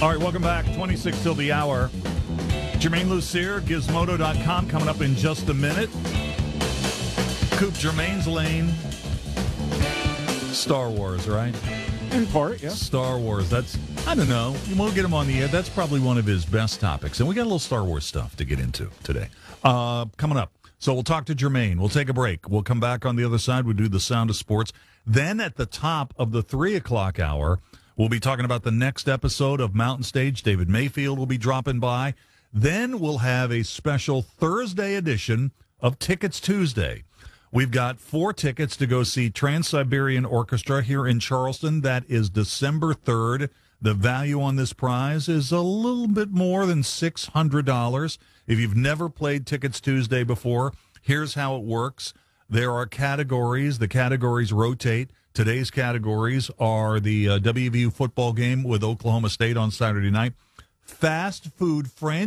All right, welcome back. 26 till the hour. Jermaine Lucier, Gizmodo.com, coming up in just a minute. Coop, Jermaine's Lane. Star Wars, right? In part, yeah. Star Wars. That's, I don't know. We'll get him on the air. That's probably one of his best topics. And we got a little Star Wars stuff to get into today. Coming up. So we'll talk to Jermaine. We'll take a break. We'll come back on the other side. We'll do the Sound of Sports. Then at the top of the 3 o'clock hour, we'll be talking about the next episode of Mountain Stage. David Mayfield will be dropping by. Then we'll have a special Thursday edition of Tickets Tuesday. We've got 4 tickets to go see Trans-Siberian Orchestra here in Charleston. That is December 3rd. The value on this prize is a little bit more than $600. If you've never played Tickets Tuesday before, here's how it works. There are categories. The categories rotate. Today's categories are the WVU football game with Oklahoma State on Saturday night, fast food franchise